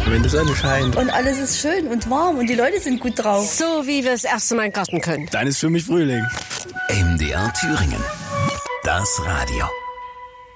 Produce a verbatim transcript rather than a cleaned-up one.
wenn die Sonne scheint. Und alles ist schön und warm und die Leute sind gut drauf. So wie wir das erste Mal im Garten können. Dann ist für mich Frühling. M D R Thüringen. Das Radio.